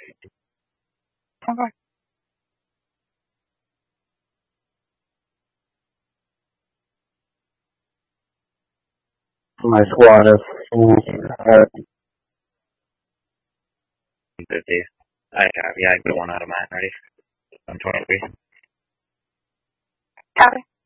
Okay. My squad is full. 50. I have, yeah, I got one out of mine already. I'm 23. Copy.